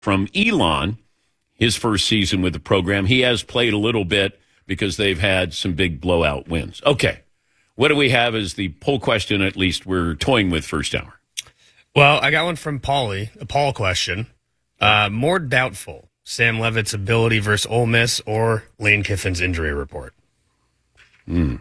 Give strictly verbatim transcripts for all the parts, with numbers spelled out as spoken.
from Elon, his first season with the program. He has played a little bit because they've had some big blowout wins. Okay. What do we have as the poll question, at least we're toying with first hour? Well, I got one from Paulie, a Paul question. Uh, more doubtful, Sam Levitt's ability versus Ole Miss or Lane Kiffin's injury report? Hmm.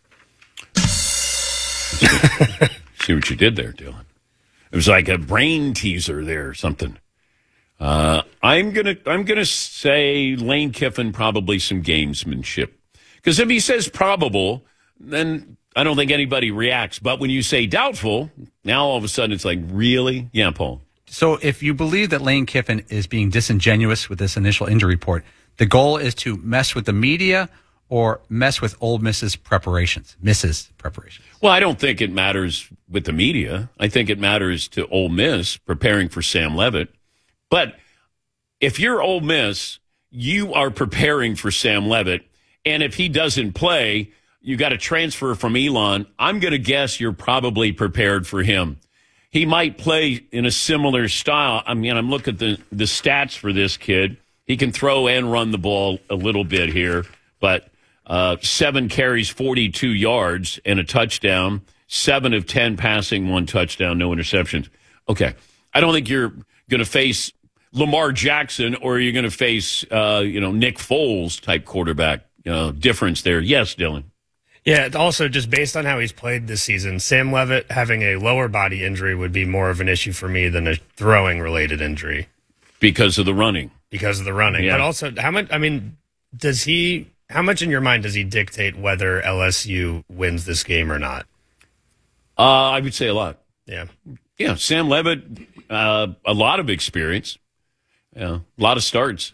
See what you did there, Dylan. It was like a brain teaser there or something. Uh, I'm gonna I'm gonna say Lane Kiffin, probably some gamesmanship. Because if he says probable, then I don't think anybody reacts. But when you say doubtful, now all of a sudden it's like, really? Yeah, Paul. So if you believe that Lane Kiffin is being disingenuous with this initial injury report, the goal is to mess with the media or mess with Ole Miss's preparations, Miss's preparations? Well, I don't think it matters with the media. I think it matters to Ole Miss preparing for Sam Levitt. But if you're Ole Miss, you are preparing for Sam Levitt. And if he doesn't play, you got to transfer from Elon. I'm going to guess you're probably prepared for him. He might play in a similar style. I mean, I'm looking at the, the stats for this kid. He can throw and run the ball a little bit here, but uh, seven carries, forty-two yards, and a touchdown. Seven of ten passing, one touchdown, no interceptions. Okay. I don't think you're going to face Lamar Jackson or you're going to face, uh, you know, Nick Foles type quarterback. Uh, difference there. Yes, Dylan. Yeah, also just based on how he's played this season, Sam Levitt having a lower body injury would be more of an issue for me than a throwing-related injury. Because of the running. Because of the running. Yeah. But also, how much, I mean, does he, how much in your mind does he dictate whether L S U wins this game or not? Uh, I would say a lot. Yeah. Yeah, Sam Levitt, uh, a lot of experience. Yeah, a lot of starts.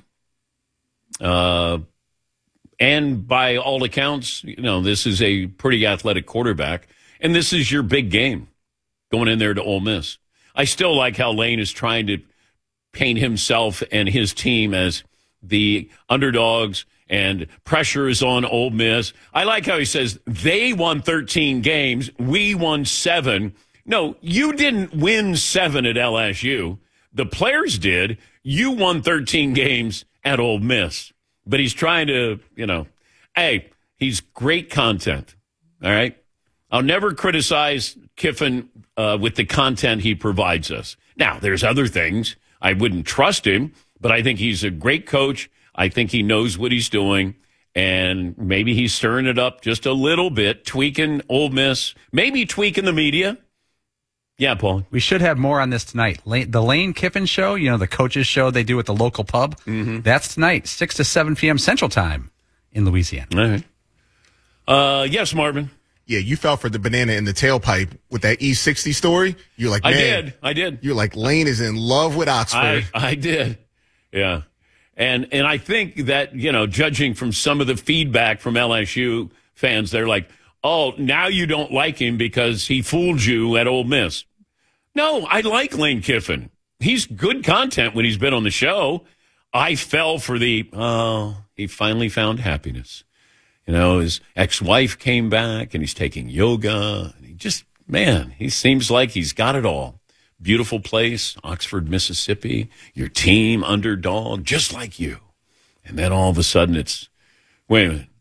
Uh And by all accounts, you know, this is a pretty athletic quarterback. And this is your big game going in there to Ole Miss. I still like how Lane is trying to paint himself and his team as the underdogs and pressure is on Ole Miss. I like how he says they won thirteen games. We won seven. No, you didn't win seven at L S U. The players did. You won thirteen games at Ole Miss. But he's trying to, you know, hey, he's great content, all right? I'll never criticize Kiffin uh, with the content he provides us. Now, there's other things. I wouldn't trust him, but I think he's a great coach. I think he knows what he's doing, and maybe he's stirring it up just a little bit, tweaking Ole Miss, maybe tweaking the media. Yeah, Paul. We should have more on this tonight. Lane, the Lane Kiffin show, you know, the coaches show they do at the local pub. Mm-hmm. That's tonight, six to seven p.m. Central Time in Louisiana. All right. Uh, yes, Marvin. Yeah, you fell for the banana in the tailpipe with that E sixty story. You're like, man, I did. I did. You're like, Lane is in love with Oxford. I, I did. Yeah. And and I think that, you know, judging from some of the feedback from L S U fans, they're like, oh, now you don't like him because he fooled you at Ole Miss. No, I like Lane Kiffin. He's good content when he's been on the show. I fell for the, oh, he finally found happiness. You know, his ex-wife came back and he's taking yoga. And he just, man, he seems like he's got it all. Beautiful place, Oxford, Mississippi, your team, underdog, just like you. And then all of a sudden it's, wait a minute.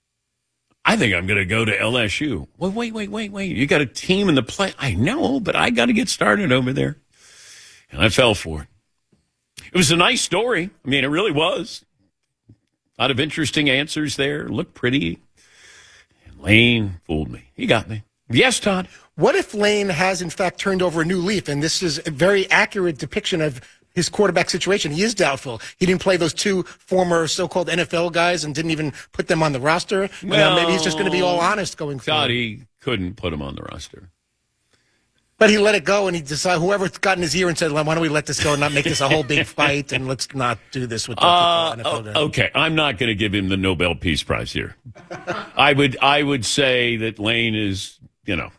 I think I'm going to go to L S U. Well, wait, wait, wait, wait. You got a team in the play. I know, but I got to get started over there. And I fell for it. It was a nice story. I mean, it really was. A lot of interesting answers there. Looked pretty. And Lane fooled me. He got me. Yes, Todd. What if Lane has, in fact, turned over a new leaf, and this is a very accurate depiction of his quarterback situation? He is doubtful. He didn't play those two former so-called N F L guys and didn't even put them on the roster. Well, uh, maybe he's just going to be all honest going forward. Todd, he couldn't put him on the roster. But he let it go, and he decided, whoever got in his ear and said, why don't we let this go and not make this a whole big fight, and let's not do this with the uh, N F L guys. Okay, I'm not going to give him the Nobel Peace Prize here. I would, I would say that Lane is, you know,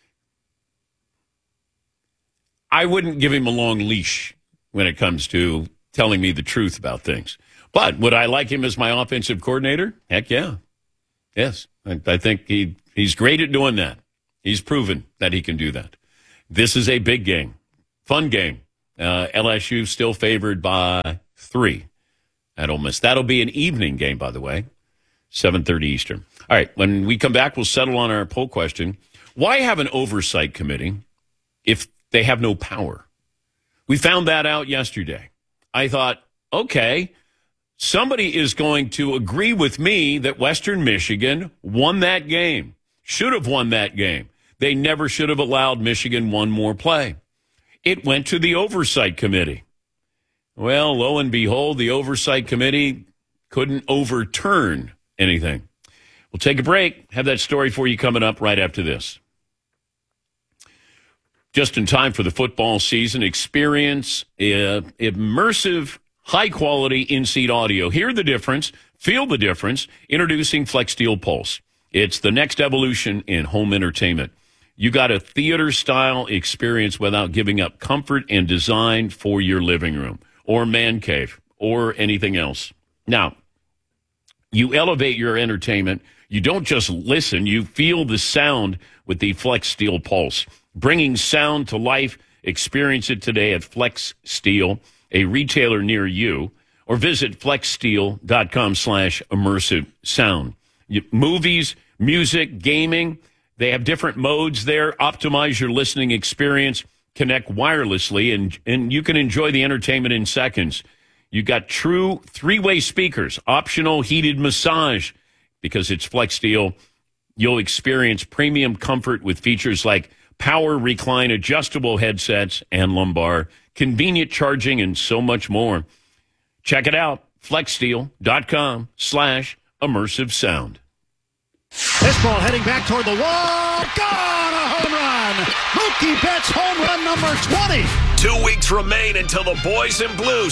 I wouldn't give him a long leash when it comes to telling me the truth about things. But would I like him as my offensive coordinator? Heck yeah. Yes. I, I think he he's great at doing that. He's proven that he can do that. This is a big game, fun game. Uh, L S U still favored by three at Ole Miss. That'll be an evening game, by the way, seven thirty Eastern. All right, when we come back, we'll settle on our poll question. Why have an oversight committee if they have no power? We found that out yesterday. I thought, okay, somebody is going to agree with me that Western Michigan won that game, should have won that game. They never should have allowed Michigan one more play. It went to the oversight committee. Well, lo and behold, the oversight committee couldn't overturn anything. We'll take a break. Have that story for you coming up right after this. Just in time for the football season, experience uh, immersive, high-quality in-seat audio. Hear the difference, feel the difference. Introducing FlexSteel Pulse. It's the next evolution in home entertainment. You got a theater-style experience without giving up comfort and design for your living room or man cave or anything else. Now, you elevate your entertainment. You don't just listen. You feel the sound with the FlexSteel Pulse. Bringing sound to life. Experience it today at FlexSteel, a retailer near you, or visit flexsteel.com slash immersive sound. You, movies, music, gaming, they have different modes there. Optimize your listening experience. Connect wirelessly, and, and you can enjoy the entertainment in seconds. You got true three-way speakers, optional heated massage. Because it's FlexSteel, you'll experience premium comfort with features like power recline adjustable headsets and lumbar, convenient charging, and so much more. Check it out, flexsteel.com slash immersive sound. This ball heading back toward the wall. Gone! A home run! Mookie Betts home run number twenty. Two weeks remain until the boys in blue